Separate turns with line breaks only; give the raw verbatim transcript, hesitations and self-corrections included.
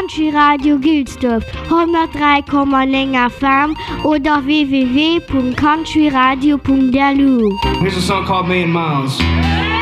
Country Radio Gülsdorf hundertdrei Komma neun F M oder w w w punkt country radio punkt d l u.
Here's a song called Million Miles.